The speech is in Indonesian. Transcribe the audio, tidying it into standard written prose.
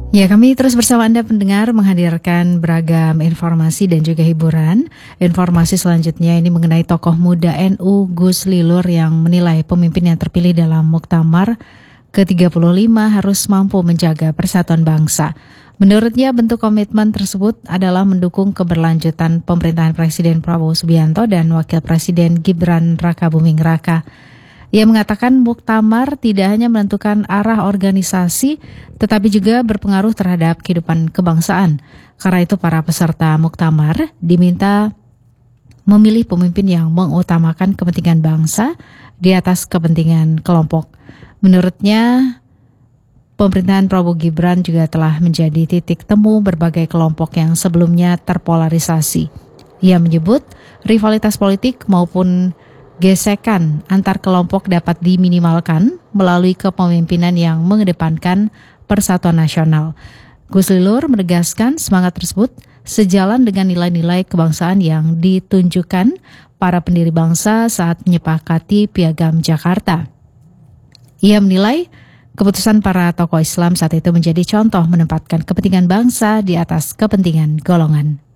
Ya, kami terus bersama Anda pendengar menghadirkan beragam informasi dan juga hiburan. Informasi selanjutnya ini mengenai tokoh muda NU Gus Lilur yang menilai pemimpin yang terpilih dalam Muktamar ke-35 harus mampu menjaga persatuan bangsa. Menurutnya bentuk komitmen tersebut adalah mendukung keberlanjutan pemerintahan Presiden Prabowo Subianto dan Wakil Presiden Gibran Rakabuming Raka. Ia mengatakan muktamar tidak hanya menentukan arah organisasi, tetapi juga berpengaruh terhadap kehidupan kebangsaan. Karena itu para peserta muktamar diminta memilih pemimpin yang mengutamakan kepentingan bangsa di atas kepentingan kelompok. Menurutnya, pemerintahan Prabowo Gibran juga telah menjadi titik temu berbagai kelompok yang sebelumnya terpolarisasi. Ia menyebut rivalitas politik maupun gesekan antar kelompok dapat diminimalkan melalui kepemimpinan yang mengedepankan persatuan nasional. Gus Lilur menegaskan semangat tersebut sejalan dengan nilai-nilai kebangsaan yang ditunjukkan para pendiri bangsa saat menyepakati Piagam Jakarta. Ia menilai keputusan para tokoh Islam saat itu menjadi contoh menempatkan kepentingan bangsa di atas kepentingan golongan.